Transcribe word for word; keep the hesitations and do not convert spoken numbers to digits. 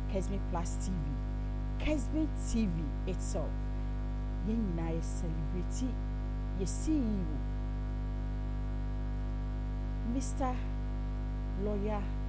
Kesme Plus T V. Kesme T V itself. Yen na ye celebrity ye C E O. Mister Lawyer